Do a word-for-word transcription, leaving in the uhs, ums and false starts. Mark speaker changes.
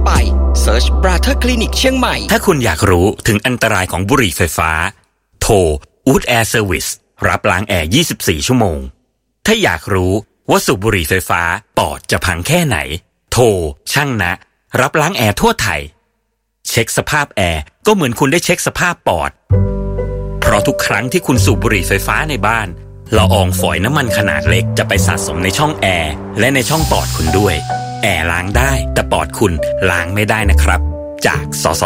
Speaker 1: ไป Search Brother Clinic เชียงใหม่
Speaker 2: ถ้าคุณอยากรู้ถึงอันตรายของบุหรี่ไฟฟ้าโทร Wood Air Service รับล้างแอร์ยี่สิบสี่ชั่วโมงถ้าอยากรู้ว่าสูบบุหรี่ไฟฟ้าปอดจะพังแค่ไหนโทรช่างนะรับล้างแอร์ทั่วไทยเช็คสภาพแอร์ก็เหมือนคุณได้เช็คสภาพปอดเพราะทุกครั้งที่คุณสูบบุหรี่ไฟฟ้าในบ้านละอองฝอยน้ำมันขนาดเล็กจะไปสะสมในช่องแอร์และในช่องปอดคุณด้วยแอร์ล้างได้แต่ปอดคุณล้างไม่ได้นะครับจากสส